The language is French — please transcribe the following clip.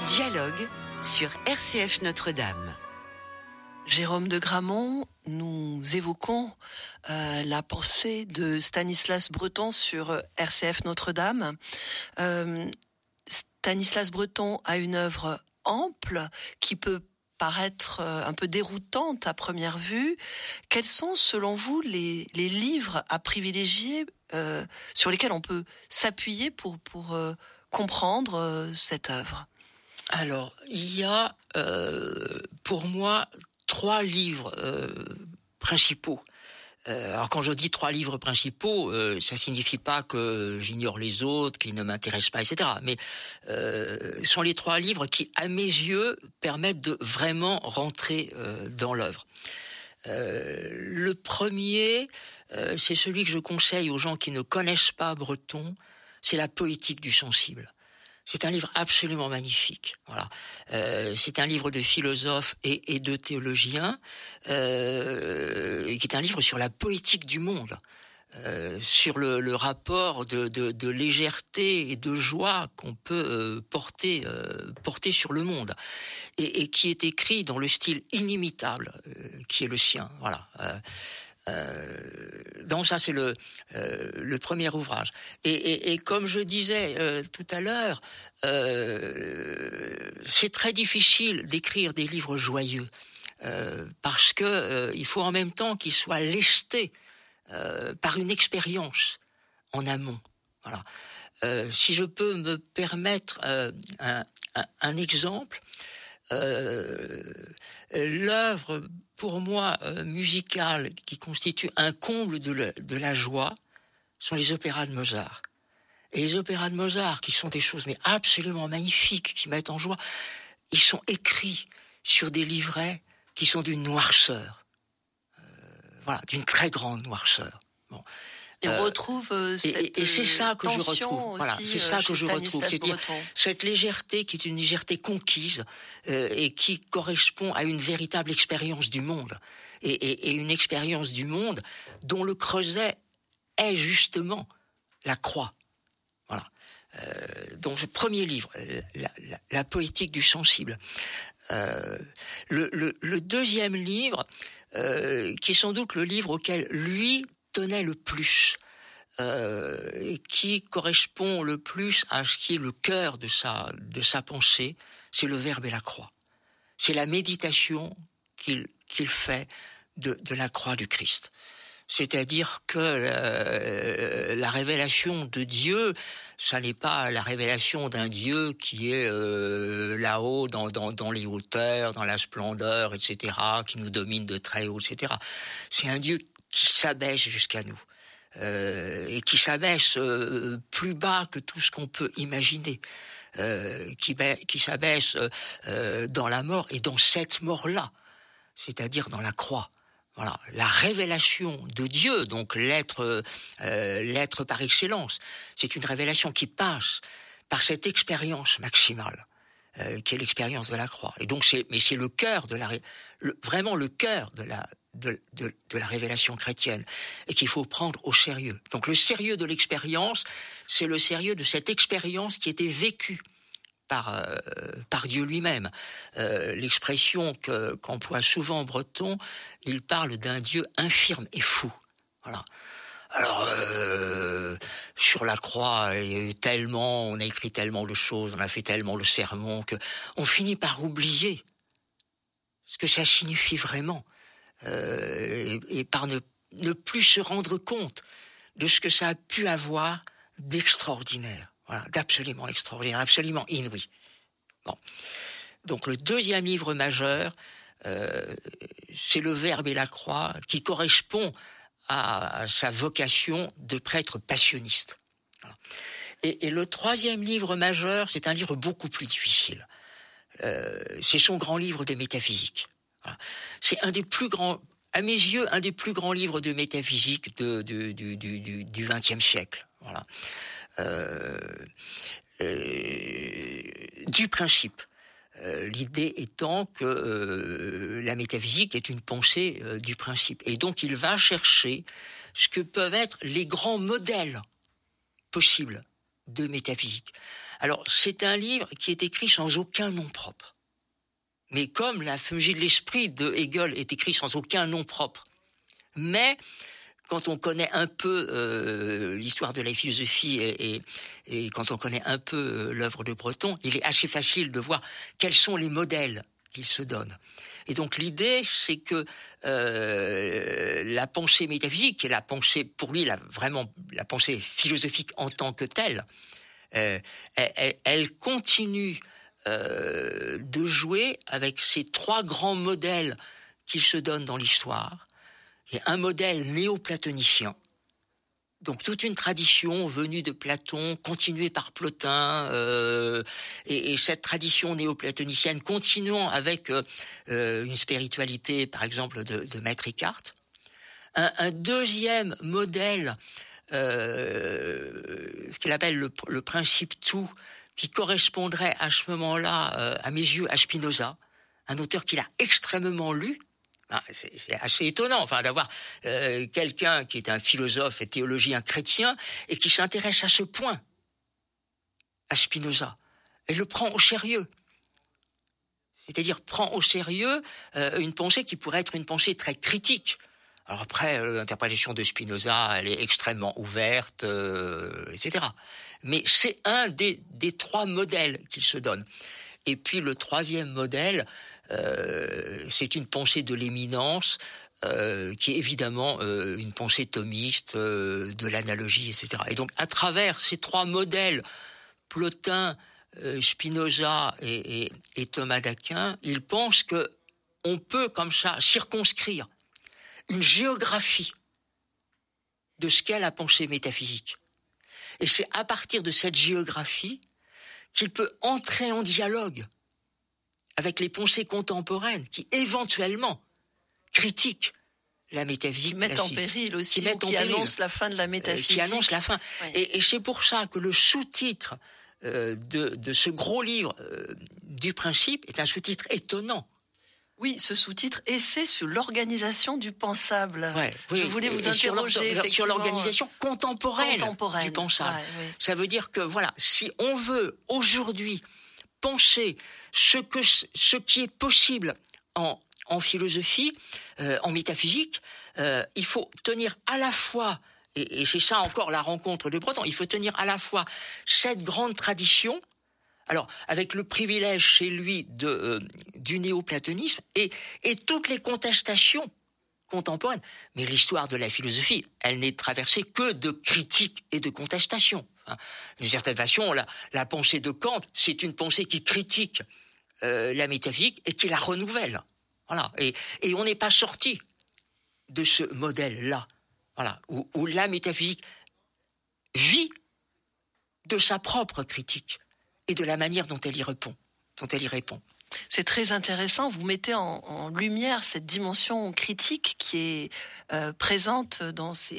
Dialogue sur RCF Notre-Dame. Jérôme de Gramont, nous évoquons la pensée de Stanislas Breton sur RCF Notre-Dame. Stanislas Breton a une œuvre ample qui peut paraître un peu déroutante à première vue. Quels sont, selon vous, les livres à privilégier sur lesquels on peut s'appuyer pour comprendre cette œuvre ? Alors, il y a pour moi 3 livres principaux. Alors quand je dis 3 livres principaux, ça signifie pas que j'ignore les autres, qu'ils ne m'intéressent pas, etc. Mais ce sont les 3 livres qui, à mes yeux, permettent de vraiment rentrer dans l'œuvre. Le premier, c'est celui que je conseille aux gens qui ne connaissent pas Breton, c'est La poétique du sensible. C'est un livre absolument magnifique. Voilà. C'est un livre de philosophe et de théologien, qui est un livre sur la poétique du monde, sur le rapport de légèreté et de joie qu'on peut porter sur le monde, et qui est écrit dans le style inimitable qui est le sien. Voilà. Donc ça c'est le premier ouvrage, et comme je disais tout à l'heure, c'est très difficile d'écrire des livres joyeux parce que il faut en même temps qu'ils soient lestés par une expérience en amont. Voilà. Si je peux me permettre un exemple, l'œuvre pour moi musicale qui constitue un comble de la joie sont les opéras de Mozart. Et les opéras de Mozart, qui sont des choses mais absolument magnifiques, qui mettent en joie, ils sont écrits sur des livrets qui sont d'une noirceur, d'une très grande noirceur. Bon. Et on retrouve cette et c'est ça que je retrouve. Aussi, voilà, c'est ça que je retrouve. C'est-à-dire cette légèreté qui est une légèreté conquise et qui correspond à une véritable expérience du monde, et une expérience du monde dont le creuset est justement la croix. Voilà. Donc le premier livre, la poétique du sensible. Le deuxième livre, qui est sans doute le livre auquel lui tenait le plus, et qui correspond le plus à ce qui est le cœur de sa pensée, c'est le Verbe et la croix. C'est la méditation qu'il fait de la croix du Christ. C'est-à-dire que la révélation de Dieu, ça n'est pas la révélation d'un Dieu qui est là-haut, dans les hauteurs, dans la splendeur, etc., qui nous domine de très haut, etc. C'est un Dieu qui s'abaisse jusqu'à nous, et qui s'abaisse plus bas que tout ce qu'on peut imaginer, qui s'abaisse dans la mort, et dans cette mort-là, c'est-à-dire dans la croix. Voilà, la révélation de Dieu, donc l'être par excellence, c'est une révélation qui passe par cette expérience maximale, qui est l'expérience de la croix. Et donc c'est le cœur vraiment le cœur de la révélation chrétienne, et qu'il faut prendre au sérieux. Donc le sérieux de l'expérience, c'est le sérieux de cette expérience qui était vécue par Dieu lui-même. L'expression qu'emploie souvent Breton, il parle d'un Dieu infirme et fou. Voilà. Alors, sur la croix, il y a eu tellement, on a écrit tellement de choses, on a fait tellement de sermons, que on finit par oublier ce que ça signifie vraiment, et par ne plus se rendre compte de ce que ça a pu avoir d'extraordinaire. Voilà, d'absolument extraordinaire, absolument inouï. Bon. Donc le deuxième livre majeur, c'est le Verbe et la croix, qui correspond à sa vocation de prêtre passionniste. Voilà. Et le troisième livre majeur, c'est un livre beaucoup plus difficile. C'est son grand livre de métaphysique. Voilà. C'est un des plus grands, à mes yeux, un des plus grands livres de métaphysique du XXe siècle. Voilà. Du principe. L'idée étant que la métaphysique est une pensée du principe. Et donc il va chercher ce que peuvent être les grands modèles possibles de métaphysique. Alors, c'est un livre qui est écrit sans aucun nom propre. Mais comme la Fugie de l'esprit de Hegel est écrit sans aucun nom propre. Mais quand on connaît un peu l'histoire de la philosophie et quand on connaît un peu l'œuvre de Breton, il est assez facile de voir quels sont les modèles qu'il se donne. Et donc l'idée, c'est que la pensée métaphysique, et la pensée, pour lui, vraiment la pensée philosophique en tant que telle, elle continue de jouer avec ces trois grands modèles qu'il se donne dans l'histoire. Il y a un modèle néo-platonicien, donc toute une tradition venue de Platon, continuée par Plotin, et cette tradition néo-platonicienne continuant avec une spiritualité, par exemple, de Maître Eckhart. Un deuxième modèle, ce qu'il appelle le principe tout, qui correspondrait à ce moment-là, à mes yeux, à Spinoza, un auteur qu'il a extrêmement lu. C'est assez étonnant, d'avoir quelqu'un qui est un philosophe et théologien chrétien et qui s'intéresse à ce point à Spinoza et le prend au sérieux. C'est-à-dire prend au sérieux une pensée qui pourrait être une pensée très critique. Alors après, l'interprétation de Spinoza, elle est extrêmement ouverte, etc. Mais c'est un des trois modèles qu'il se donne. Et puis le troisième modèle, c'est une pensée de l'éminence qui est évidemment une pensée thomiste, de l'analogie, etc. Et donc à travers ces trois modèles, Plotin, Spinoza et Thomas d'Aquin, ils pensent que on peut comme ça circonscrire une géographie de ce qu'est la pensée métaphysique. Et c'est à partir de cette géographie qu'il peut entrer en dialogue avec les pensées contemporaines qui, éventuellement, critiquent la métaphysique. Qui mettent en péril aussi, qui annoncent la fin de la métaphysique. Qui annoncent la fin. Oui. Et c'est pour ça que le sous-titre de ce gros livre du Principe est un sous-titre étonnant. Oui, ce sous-titre « Essai sur l'organisation du pensable ». Oui, je voulais vous interroger sur l'organisation contemporaine du pensable. Oui. Ça veut dire que, si on veut aujourd'hui penser ce qui est possible en philosophie, en métaphysique, il faut tenir à la fois, et c'est ça encore la rencontre de Breton, il faut tenir à la fois cette grande tradition, alors avec le privilège chez lui du néoplatonisme et toutes les contestations contemporaines. Mais l'histoire de la philosophie, elle n'est traversée que de critiques et de contestations. D'une certaine façon, la pensée de Kant, c'est une pensée qui critique la métaphysique et qui la renouvelle. Voilà. Et on n'est pas sorti de ce modèle-là, où la métaphysique vit de sa propre critique et de la manière dont elle y répond. C'est très intéressant. Vous mettez en lumière cette dimension critique qui est présente dans ces